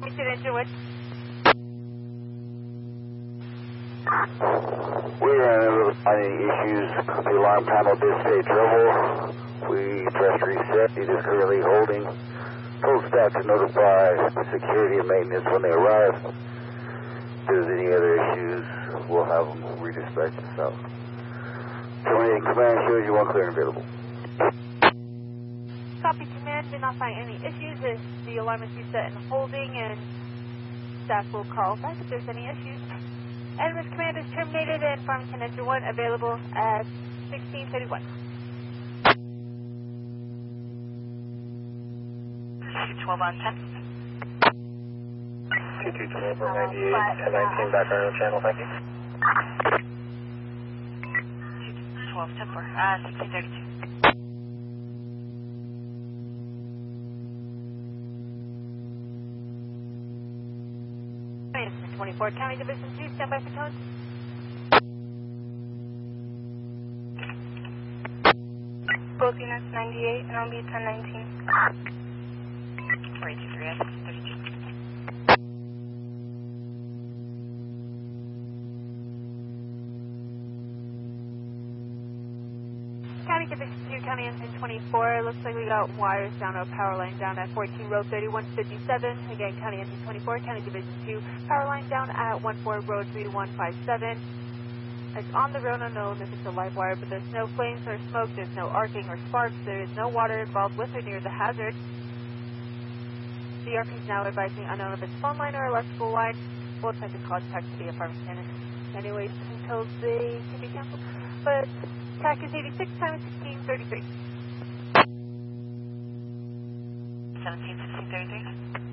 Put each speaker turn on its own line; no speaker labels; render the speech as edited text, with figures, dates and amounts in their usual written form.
Engine
We're unable to find any issues. The alarm panel did say trouble. We pressed reset. It is currently holding. Told staff to notify security and maintenance when they arrive. If there's any other issues, we'll have them redispatch us out. Terminating command shows you one clear and available.
Copy command, did not find any issues. The alarm is reset and holding, and staff will call back if there's any issues. NMS command is terminated and Farmington Engine 1 available at 1631.
12 on 10.
2212 or 98, 1019 back on the channel, thank you.
12, 10 4, 1632.
Farmington 24, County Division 2, standby for tones.
Both units 98 and I'll be 1019.
483, 32.
County Division 2, County Engine 24, looks like we got wires down a power line down at 14 Road 3157. Again, County Engine 24, County Division 2, power line down at 14 Road 3157. It's on the road unknown if it's a live wire, but there's no flames or smoke, there's no arcing or sparks, there is no water involved with or near the hazard. The RP is now advising unknown if it's phone line or electrical line. We'll attempt to contact the apartment anyways until they can be canceled. But TAC is 86, time is 1633.
17, 1633.